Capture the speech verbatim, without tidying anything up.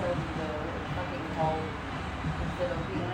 show me the fucking hole instead of being